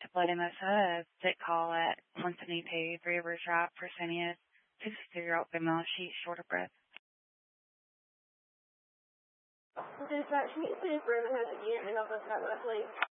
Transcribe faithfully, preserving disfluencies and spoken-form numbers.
Bloody Mesa, sick call at one seventy-two, Three Rivers Drive, Fresenius, sixty-two-year-old female. She's short of breath. Dispatch, can you see if Raven has a unit in Northwest Southwest, please?